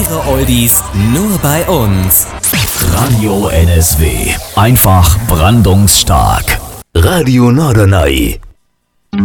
Ihre Oldies nur bei uns. Radio NSW. Einfach brandungsstark. Radio Norderney.